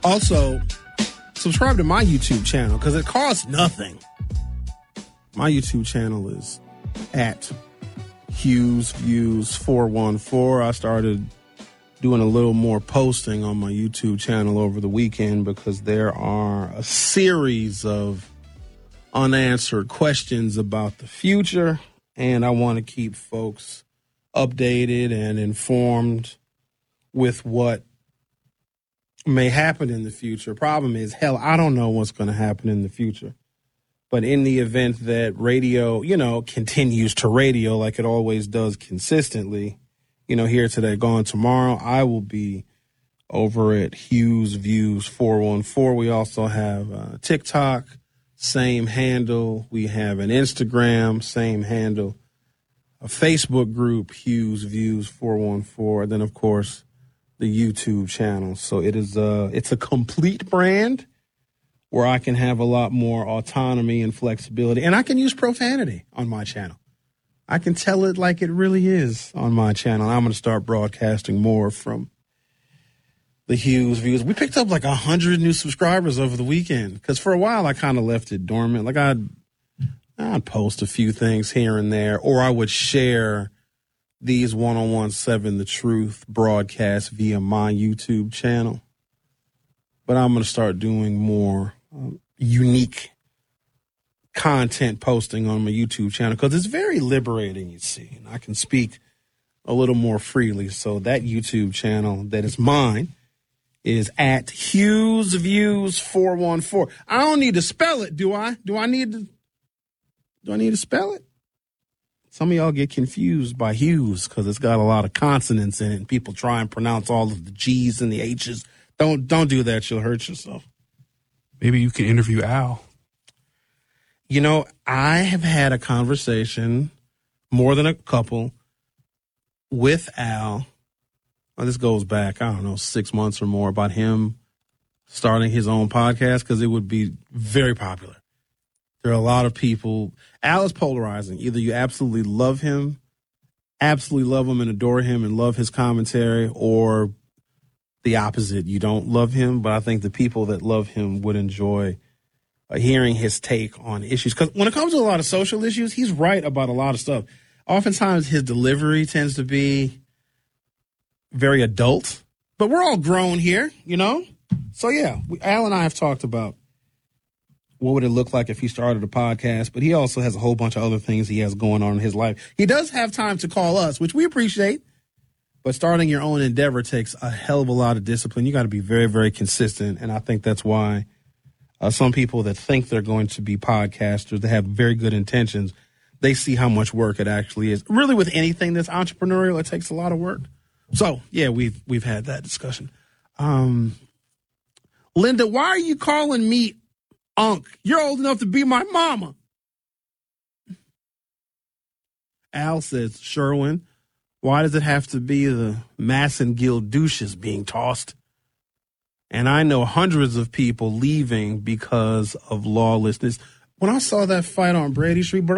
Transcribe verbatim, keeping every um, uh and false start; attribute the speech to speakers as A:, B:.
A: Also, subscribe to my YouTube channel because it costs nothing. My YouTube channel is at Hughes Views four one four. I started doing a little more posting on my YouTube channel over the weekend because there are a series of unanswered questions about the future, and I want to keep folks updated and informed with what may happen in the future. Problem is, hell, I don't know what's going to happen in the future. But in the event that radio, you know, continues to radio like it always does consistently, you know, here today, gone tomorrow, I will be over at Hughes Views four one four. We also have uh, TikTok, same handle. We have an Instagram, same handle. A Facebook group, Hughes Views four one four. Then, of course, the YouTube channel. So it is a, it's a complete brand where I can have a lot more autonomy and flexibility. And I can use profanity on my channel. I can tell it like it really is on my channel. I'm going to start broadcasting more from the Hughes Views. We picked up like one hundred new subscribers over the weekend because for a while I kind of left it dormant. Like I'd, I'd post a few things here and there, or I would share these one oh one seven The Truth broadcasts via my YouTube channel. But I'm going to start doing more um, unique content posting on my YouTube channel because it's very liberating, you see. And I can speak a little more freely. So that YouTube channel that is mine is at Hughes Views four one four. I don't need to spell it, do I? Do I need to do I need to spell it? Some of y'all get confused by Hughes because it's got a lot of consonants in it and people try and pronounce all of the G's and the H's. Don't don't do that. You'll hurt yourself.
B: Maybe you can interview Al.
A: You know, I have had a conversation, more than a couple, with Al. Well, this goes back, I don't know, six months or more, about him starting his own podcast because it would be very popular. There are a lot of people. Al is polarizing. Either you absolutely love him, absolutely love him and adore him and love his commentary, or the opposite. You don't love him, but I think the people that love him would enjoy uh, hearing his take on issues. Because when it comes to a lot of social issues, he's right about a lot of stuff. Oftentimes his delivery tends to be very adult, but we're all grown here, you know? So, yeah, we, Al and I have talked about what would it look like if he started a podcast, but he also has a whole bunch of other things he has going on in his life. He does have time to call us, which we appreciate. But starting your own endeavor takes a hell of a lot of discipline. You got to be very, very consistent. And I think that's why uh, some people that think they're going to be podcasters, they have very good intentions, they see how much work it actually is. Really, with anything that's entrepreneurial, it takes a lot of work. So, yeah, we've we've had that discussion. Um, Linda, why are you calling me Unc? You're old enough to be my mama. Al says, Sherwin, why does it have to be the Massengill douches being tossed? And I know hundreds of people leaving because of lawlessness. When I saw that fight on Brady Street,